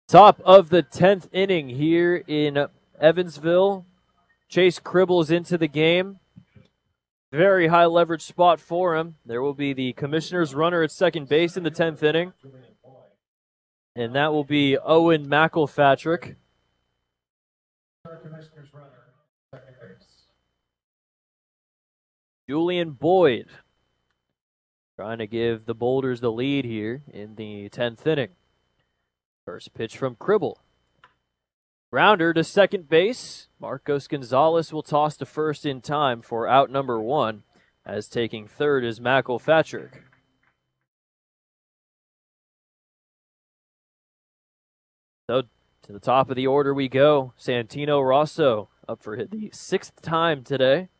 Top of the 10th inning here in Evansville. Chase Cribbles into the game. Very high leverage spot for him. There will be the commissioner's runner at second base in the 10th inning. And that will be Owen McElfatrick. Julian Boyd trying to give the Boulders the lead here in the 10th inning. First pitch from Cribble. Grounder to second base. Marcos Gonzalez will toss to first in time for out number one, as taking third is McElfatrick. So to the top of the order we go. Santino Rosso up for the 6th time today.